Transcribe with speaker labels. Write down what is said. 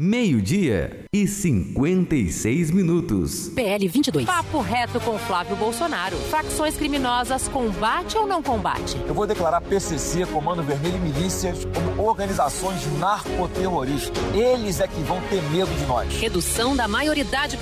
Speaker 1: 12:56.
Speaker 2: PL 22.
Speaker 3: Papo reto com Flávio Bolsonaro. Facções criminosas, combate ou não combate?
Speaker 4: Eu vou declarar PCC, Comando Vermelho e milícias como organizações narcoterroristas. Eles é que vão ter medo de nós.
Speaker 2: Redução da maioridade